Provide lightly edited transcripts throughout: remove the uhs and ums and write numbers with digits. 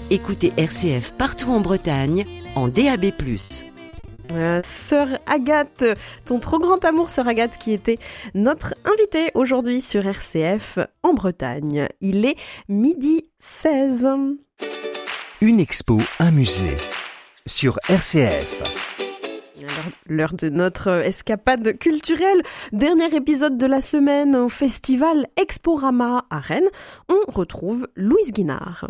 Écoutez RCF partout en Bretagne, en DAB+. Sœur Agathe, ton trop grand amour, Sœur Agathe, qui était notre invitée aujourd'hui sur RCF en Bretagne. Il est 12h16. Une expo, un musée sur RCF. Alors, l'heure de notre escapade culturelle. Dernier épisode de la semaine au festival Exporama à Rennes. On retrouve Louise Guinard.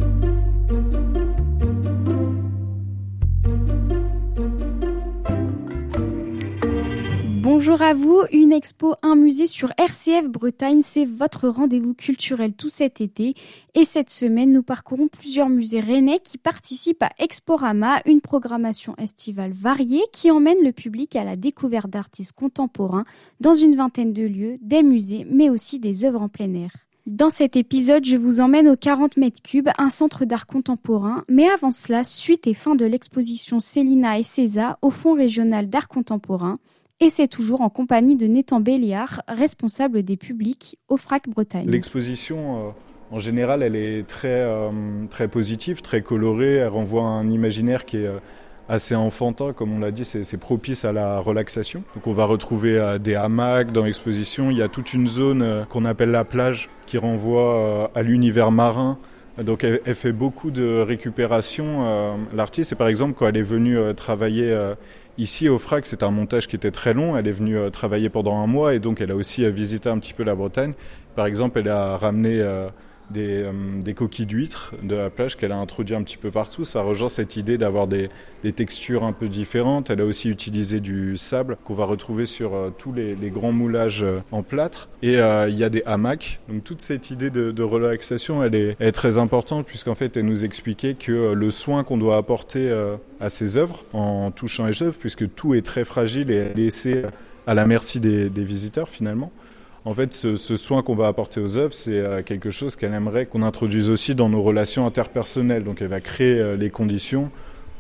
Bonjour à vous, une expo, un musée sur RCF Bretagne, c'est votre rendez-vous culturel tout cet été. Et cette semaine, nous parcourons plusieurs musées rennais qui participent à Exporama, une programmation estivale variée qui emmène le public à la découverte d'artistes contemporains dans une vingtaine de lieux, des musées, mais aussi des œuvres en plein air. Dans cet épisode, je vous emmène au 40 mètres cubes, un centre d'art contemporain. Mais avant cela, suite et fin de l'exposition Célina et César au Fonds régional d'art contemporain. Et c'est toujours en compagnie de Nathan Béliard, responsable des publics au FRAC Bretagne. L'exposition, en général, elle est très positive, très colorée. Elle renvoie à un imaginaire qui est assez enfantin, comme on l'a dit, c'est propice à la relaxation. Donc on va retrouver des hamacs dans l'exposition. Il y a toute une zone qu'on appelle la plage qui renvoie à l'univers marin. Donc elle fait beaucoup de récupération, l'artiste. Et par exemple, quand elle est venue travailler ici au FRAC, c'était un montage qui était très long. Elle est venue travailler pendant un mois et donc elle a aussi visité un petit peu la Bretagne. Par exemple, elle a ramené des coquilles d'huîtres de la plage qu'elle a introduit un petit peu partout. Ça rejoint cette idée d'avoir des textures un peu différentes. Elle a aussi utilisé du sable qu'on va retrouver sur tous les grands moulages en plâtre. Et il y a des hamacs. Donc toute cette idée de relaxation, elle est très importante puisqu'en fait, elle nous expliquait que le soin qu'on doit apporter à ces œuvres en touchant les œuvres, puisque tout est très fragile et laissé à la merci des visiteurs finalement. En fait, ce soin qu'on va apporter aux œuvres, c'est quelque chose qu'elle aimerait qu'on introduise aussi dans nos relations interpersonnelles. Donc elle va créer les conditions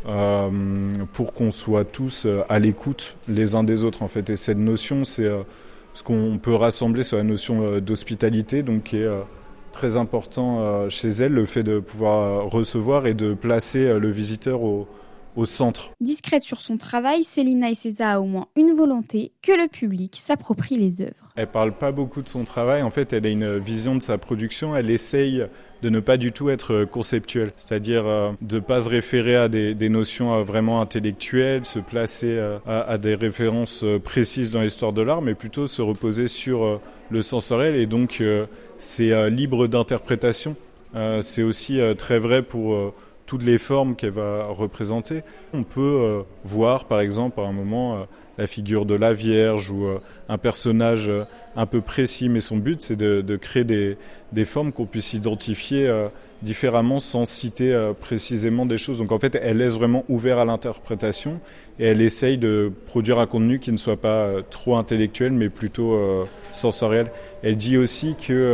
pour qu'on soit tous à l'écoute les uns des autres. En fait. Et cette notion, c'est ce qu'on peut rassembler sur la notion d'hospitalité, donc qui est très important chez elle, le fait de pouvoir recevoir et de placer le visiteur au centre. Discrète sur son travail, Célina et César a au moins une volonté, que le public s'approprie les œuvres. Elle parle pas beaucoup de son travail, en fait elle a une vision de sa production, elle essaye de ne pas du tout être conceptuelle, c'est-à-dire de ne pas se référer à des notions vraiment intellectuelles, se placer à des références précises dans l'histoire de l'art, mais plutôt se reposer sur le sensoriel et donc c'est libre d'interprétation. C'est aussi très vrai pour toutes les formes qu'elle va représenter. On peut voir par exemple à un moment la figure de la Vierge ou un personnage un peu précis, mais son but c'est de créer des formes qu'on puisse identifier différemment sans citer précisément des choses. Donc en fait elle laisse vraiment ouvert à l'interprétation et elle essaye de produire un contenu qui ne soit pas trop intellectuel mais plutôt sensoriel. Elle dit aussi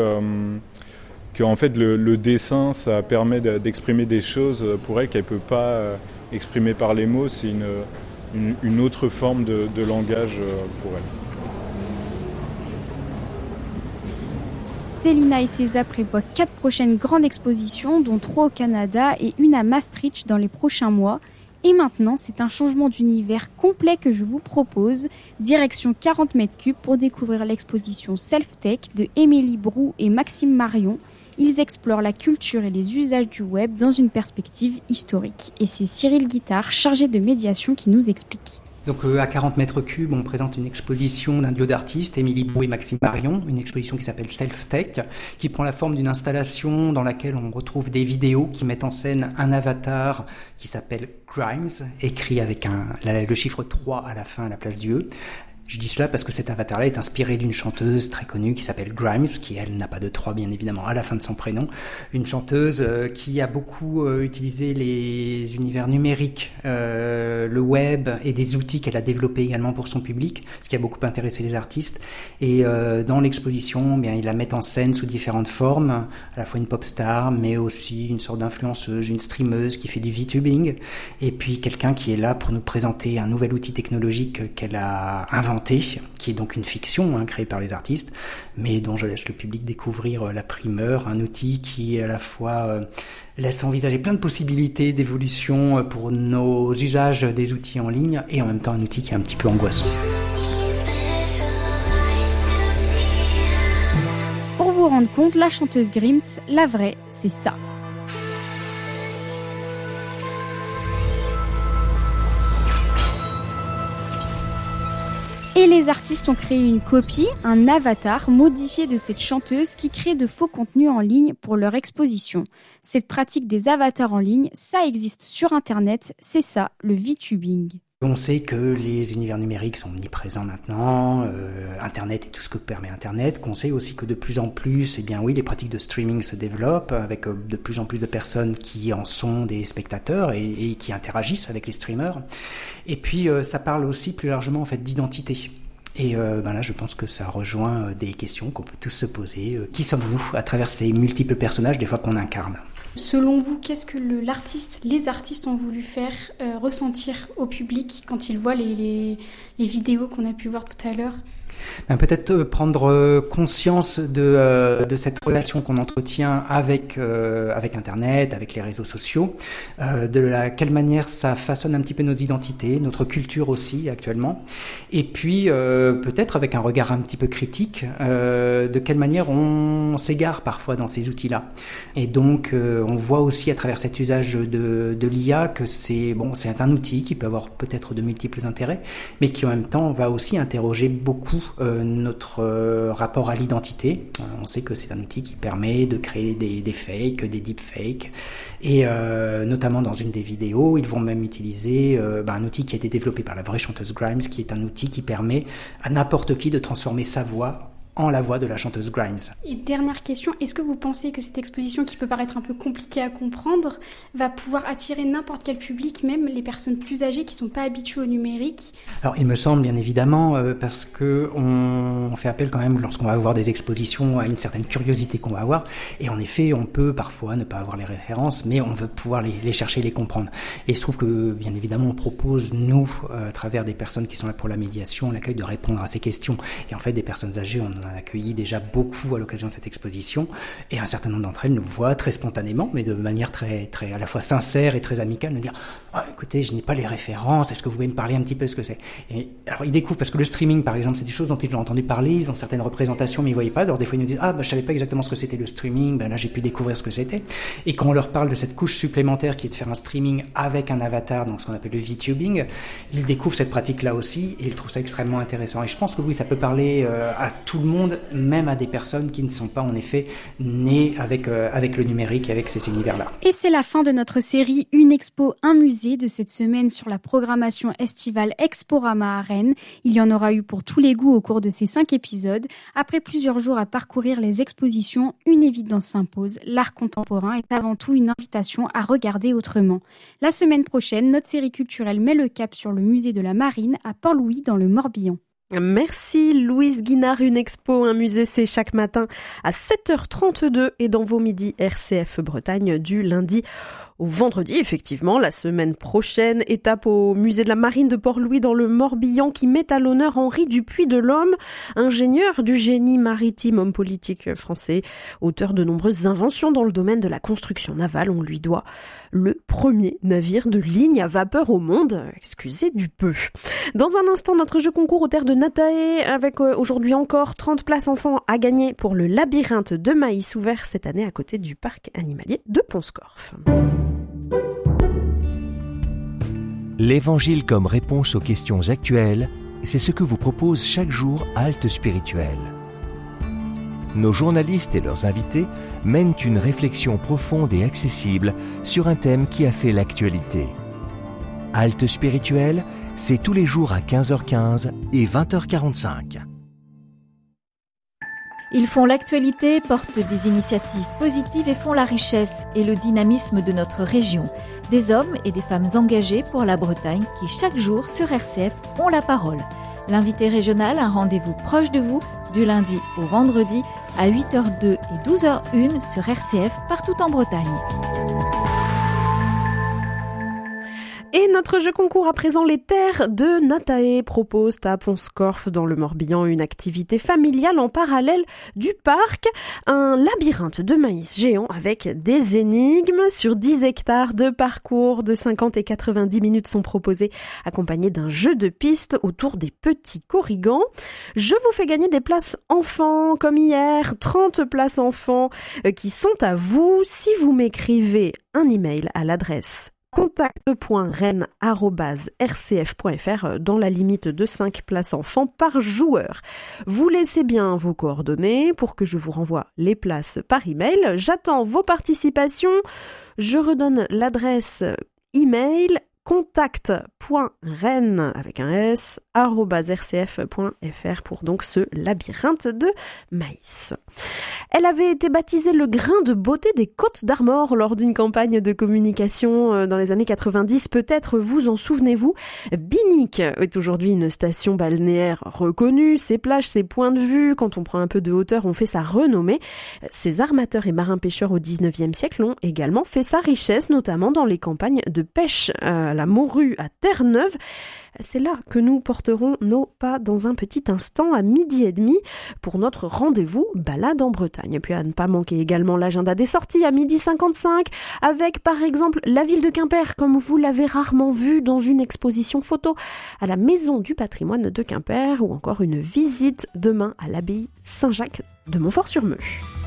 qu'en fait le dessin ça permet d'exprimer des choses pour elle qu'elle ne peut pas exprimer par les mots, c'est une autre forme de langage pour elle. Célina et César prévoient 4 prochaines grandes expositions, dont 3 au Canada et une à Maastricht dans les prochains mois. Et maintenant, c'est un changement d'univers complet que je vous propose. Direction 40 mètres cubes pour découvrir l'exposition Self-Tech de Émilie Brou et Maxime Marion. Ils explorent la culture et les usages du web dans une perspective historique. Et c'est Cyril Guittard, chargé de médiation, qui nous explique. Donc à 40 mètres cubes, on présente une exposition d'un duo d'artistes, Émilie Brou et Maxime Marion, une exposition qui s'appelle Self-Tech, qui prend la forme d'une installation dans laquelle on retrouve des vidéos qui mettent en scène un avatar qui s'appelle Grimes, écrit avec le chiffre 3 à la fin à la place du E. Je dis cela parce que cet avatar-là est inspiré d'une chanteuse très connue qui s'appelle Grimes, qui elle n'a pas de 3 bien évidemment à la fin de son prénom. Une chanteuse qui a beaucoup utilisé les univers numériques, le web et des outils qu'elle a développés également pour son public, ce qui a beaucoup intéressé les artistes. Et dans l'exposition, ils la mettent en scène sous différentes formes, à la fois une pop star, mais aussi une sorte d'influenceuse, une streameuse qui fait du VTubing, et puis quelqu'un qui est là pour nous présenter un nouvel outil technologique qu'elle a inventé, qui est donc une fiction créée par les artistes, mais dont je laisse le public découvrir la primeur, un outil qui est à la fois laisse envisager plein de possibilités d'évolution pour nos usages des outils en ligne et en même temps un outil qui est un petit peu angoissant. Pour vous rendre compte, la chanteuse Grims, la vraie, c'est ça. Et les artistes ont créé une copie, un avatar modifié de cette chanteuse qui crée de faux contenus en ligne pour leur exposition. Cette pratique des avatars en ligne, ça existe sur Internet, c'est ça, le VTubing. On sait que les univers numériques sont omniprésents maintenant, Internet et tout ce que permet Internet, qu'on sait aussi que de plus en plus, les pratiques de streaming se développent avec de plus en plus de personnes qui en sont des spectateurs et qui interagissent avec les streamers. Et puis ça parle aussi plus largement en fait d'identité. Et là, je pense que ça rejoint des questions qu'on peut tous se poser. Qui sommes-nous à travers ces multiples personnages des fois qu'on incarne ? Selon vous, qu'est-ce que les artistes ont voulu faire ressentir au public quand ils voient les vidéos qu'on a pu voir tout à l'heure ? Peut-être prendre conscience de cette relation qu'on entretient avec Internet, avec les réseaux sociaux, de quelle manière ça façonne un petit peu nos identités, notre culture aussi actuellement, et puis peut-être avec un regard un petit peu critique, de quelle manière on s'égare parfois dans ces outils-là. Et donc on voit aussi à travers cet usage de l'IA que c'est un outil qui peut avoir peut-être de multiples intérêts, mais qui en même temps va aussi interroger beaucoup notre rapport à l'identité. On sait que c'est un outil qui permet de créer des fakes, des deepfakes, et notamment dans une des vidéos, ils vont même utiliser un outil qui a été développé par la vraie chanteuse Grimes, qui est un outil qui permet à n'importe qui de transformer sa voix en la voix de la chanteuse Grimes. Et dernière question, est-ce que vous pensez que cette exposition, qui peut paraître un peu compliquée à comprendre, va pouvoir attirer n'importe quel public, même les personnes plus âgées qui ne sont pas habituées au numérique ? Alors il me semble bien évidemment, parce que on fait appel quand même lorsqu'on va avoir des expositions à une certaine curiosité qu'on va avoir, et en effet on peut parfois ne pas avoir les références, mais on veut pouvoir les chercher, les comprendre. Et il se trouve que bien évidemment on propose, nous, à travers des personnes qui sont là pour la médiation, l'accueil, de répondre à ces questions. Et en fait des personnes âgées, on a accueilli déjà beaucoup à l'occasion de cette exposition, et un certain nombre d'entre elles nous voient très spontanément, mais de manière très, très à la fois sincère et très amicale, nous dire écoutez, je n'ai pas les références, est-ce que vous pouvez me parler un petit peu de ce que c'est ? Et alors ils découvrent, parce que le streaming par exemple, c'est des choses dont ils ont entendu parler, ils ont certaines représentations mais ils ne voyaient pas, alors des fois ils nous disent je savais pas exactement ce que c'était le streaming, là j'ai pu découvrir ce que c'était. Et quand on leur parle de cette couche supplémentaire qui est de faire un streaming avec un avatar, donc ce qu'on appelle le VTubing, ils découvrent cette pratique là aussi et ils trouvent ça extrêmement intéressant. Et je pense que oui, ça peut parler à tout le monde, même à des personnes qui ne sont pas en effet nées avec le numérique et avec ces univers-là. Et c'est la fin de notre série Une Expo, un musée de cette semaine sur la programmation estivale Exporama à Rennes. Il y en aura eu pour tous les goûts au cours de ces 5 épisodes. Après plusieurs jours à parcourir les expositions, une évidence s'impose. L'art contemporain est avant tout une invitation à regarder autrement. La semaine prochaine, notre série culturelle met le cap sur le musée de la Marine à Port-Louis dans le Morbihan. Merci Louise Guinard. Une expo, un musée, c'est chaque matin à 7h32 et dans vos midis RCF Bretagne du lundi au vendredi, effectivement. La semaine prochaine, étape au musée de la Marine de Port-Louis dans le Morbihan qui met à l'honneur Henri Dupuy de l'Homme, ingénieur du génie maritime, homme politique français, auteur de nombreuses inventions dans le domaine de la construction navale. On lui doit le premier navire de ligne à vapeur au monde, excusez du peu. Dans un instant, notre jeu concours aux terres de Natae, avec aujourd'hui encore 30 places enfants à gagner pour le labyrinthe de maïs ouvert cette année à côté du parc animalier de Pont-Scorff. L'Évangile comme réponse aux questions actuelles, c'est ce que vous propose chaque jour Halte Spirituelle. Nos journalistes et leurs invités mènent une réflexion profonde et accessible sur un thème qui a fait l'actualité. Halte Spirituelle, c'est tous les jours à 15h15 et 20h45. Ils font l'actualité, portent des initiatives positives et font la richesse et le dynamisme de notre région. Des hommes et des femmes engagés pour la Bretagne qui, chaque jour sur RCF, ont la parole. L'invité régional, un rendez-vous proche de vous, du lundi au vendredi, à 8h02 et 12h01 sur RCF, partout en Bretagne. Et notre jeu concours à présent, les terres de Natae propose à Ponscorf dans le Morbihan une activité familiale en parallèle du parc, un labyrinthe de maïs géant avec des énigmes sur 10 hectares de parcours de 50 et 90 minutes sont proposés, accompagnés d'un jeu de piste autour des petits corrigans. Je vous fais gagner des places enfants comme hier, 30 places enfants qui sont à vous si vous m'écrivez un email à l'adresse contact.rennes@rcf.fr dans la limite de 5 places enfants par joueur. Vous laissez bien vos coordonnées pour que je vous renvoie les places par email. J'attends vos participations. Je redonne l'adresse email contact.rennes avec un s @rcf.fr pour donc ce labyrinthe de maïs. Elle avait été baptisée le grain de beauté des Côtes d'Armor lors d'une campagne de communication dans les années 90. Peut-être vous en souvenez-vous. Binic est aujourd'hui une station balnéaire reconnue. Ses plages, ses points de vue, quand on prend un peu de hauteur, ont fait sa renommée. Ses armateurs et marins-pêcheurs au 19e siècle ont également fait sa richesse, notamment dans les campagnes de pêche à la morue à Terre-Neuve. C'est là que nous porterons nos pas dans un petit instant à 12h30 pour notre rendez-vous balade en Bretagne. Et puis à ne pas manquer également l'agenda des sorties à 12h55 avec par exemple la ville de Quimper comme vous l'avez rarement vu dans une exposition photo à la Maison du patrimoine de Quimper ou encore une visite demain à l'abbaye Saint-Jacques de Montfort-sur-Meux.